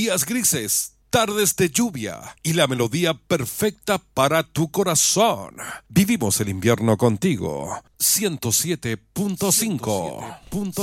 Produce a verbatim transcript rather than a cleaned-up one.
días grises, tardes de lluvia y la melodía perfecta para tu corazón. Vivimos el invierno contigo. ciento siete punto cinco.